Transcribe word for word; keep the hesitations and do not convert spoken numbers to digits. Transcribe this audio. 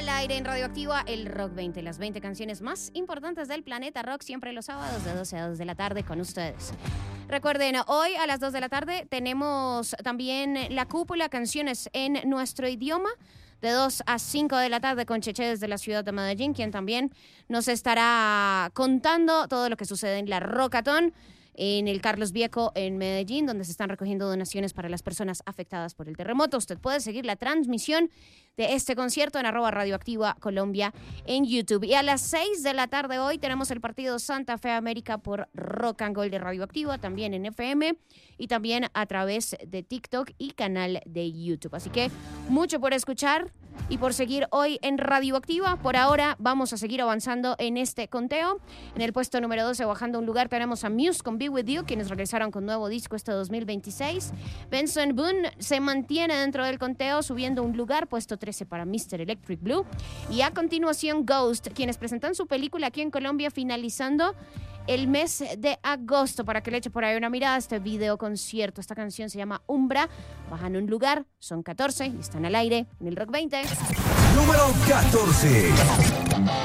Al aire en Radioactiva, el Rock veinte, las veinte canciones más importantes del planeta rock, siempre los sábados de doce a dos de la tarde con ustedes. Recuerden, hoy a las dos de la tarde tenemos también la cúpula, canciones en nuestro idioma, de dos a cinco de la tarde con Cheche desde la ciudad de Medellín, quien también nos estará contando todo lo que sucede en la Rockatón, en el Carlos Vieco en Medellín, donde se están recogiendo donaciones para las personas afectadas por el terremoto. Usted puede seguir la transmisión de este concierto en arroba Radioactiva Colombia en YouTube. Y a las seis de la tarde hoy tenemos el partido Santa Fe América por Rock and Gold de Radioactiva, también en F M y también a través de TikTok y canal de YouTube. Así que mucho por escuchar y por seguir hoy en Radioactiva. Por ahora vamos a seguir avanzando en este conteo. En el puesto número doce, bajando un lugar, tenemos a Muse con Be With You, quienes regresaron con nuevo disco este dos mil veintiséis. Benson Boone se mantiene dentro del conteo, subiendo un lugar, puesto trece para mister Electric Blue. Y a continuación Ghost, quienes presentan su película aquí en Colombia, finalizando el mes de agosto, para que le eche por ahí una mirada a este video concierto. Esta canción se llama Umbra. Bajan un lugar, son catorce y están al aire en el Rock veinte. Número catorce.